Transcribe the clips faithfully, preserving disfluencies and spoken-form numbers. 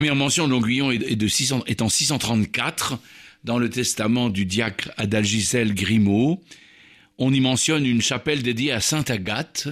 La première mention de Longuillon est, de six cents, est en six cent trente-quatre, dans le testament du diacre Adalgisel Grimaud. On y mentionne une chapelle dédiée à Sainte Agathe.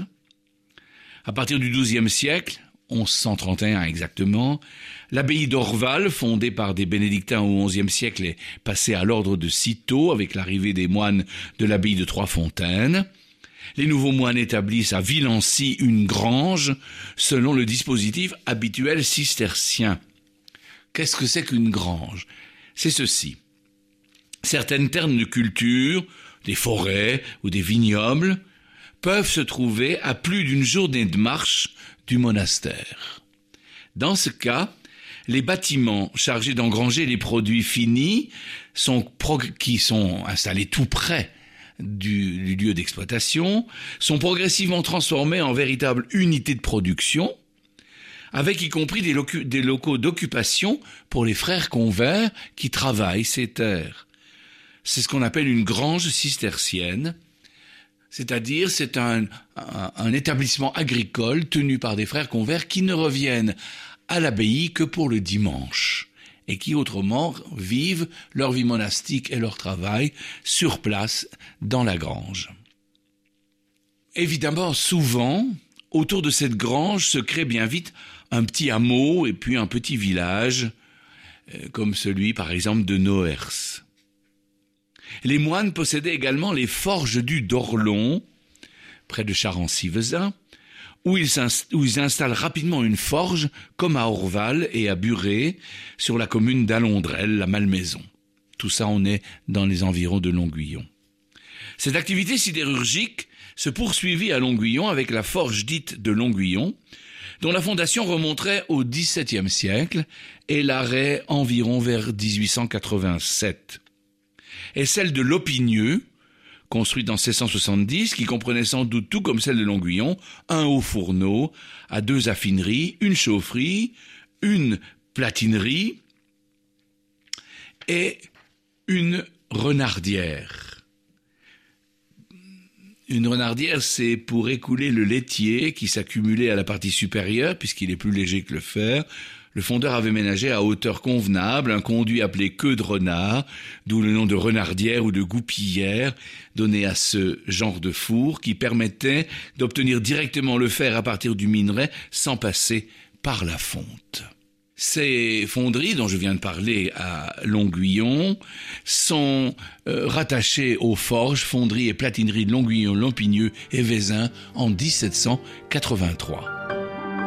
À partir du douzième siècle, onze cent trente et un exactement, l'abbaye d'Orval, fondée par des bénédictins au onzième siècle, est passée à l'ordre de Cîteaux avec l'arrivée des moines de l'abbaye de Trois-Fontaines. Les nouveaux moines établissent à Villency une grange selon le dispositif habituel cistercien. Qu'est-ce que c'est qu'une grange? C'est ceci. Certaines terres de culture, des forêts ou des vignobles, peuvent se trouver à plus d'une journée de marche du monastère. Dans ce cas, les bâtiments chargés d'engranger les produits finis sont prog- qui sont installés tout près du, du lieu d'exploitation sont progressivement transformés en véritables unités de production, avec y compris des, locu- des locaux d'occupation pour les frères convers qui travaillent ces terres. C'est ce qu'on appelle une grange cistercienne, c'est-à-dire c'est un, un, un établissement agricole tenu par des frères convers qui ne reviennent à l'abbaye que pour le dimanche et qui autrement vivent leur vie monastique et leur travail sur place dans la grange. Évidemment, souvent, autour de cette grange se crée bien vite un petit hameau et puis un petit village, comme celui par exemple de Noers. Les moines possédaient également les forges du Dorlon, près de Charency-Vezin, où ils, où ils installent rapidement une forge, comme à Orval et à Buré, sur la commune d'Alondrel, la Malmaison. Tout ça, on est dans les environs de Longuillon. Cette activité sidérurgique se poursuivit à Longuillon avec la forge dite de Longuillon, dont la fondation remonterait au dix-septième siècle et l'arrêt environ vers dix-huit cent quatre-vingt-sept. Et celle de Lopigneux, construite en seize cent soixante-dix, qui comprenait sans doute tout comme celle de Longuillon, un haut fourneau, à deux affineries, une chaufferie, une platinerie et une renardière. Une renardière, c'est pour écouler le laitier qui s'accumulait à la partie supérieure, puisqu'il est plus léger que le fer. Le fondeur avait ménagé à hauteur convenable un conduit appelé queue de renard, d'où le nom de renardière ou de goupillière donné à ce genre de four qui permettait d'obtenir directement le fer à partir du minerai sans passer par la fonte. Ces fonderies dont je viens de parler à Longuillon sont euh, rattachées aux forges, fonderies et platineries de Longuillon, Lopigneux et Vezin en dix-sept cent quatre-vingt-trois.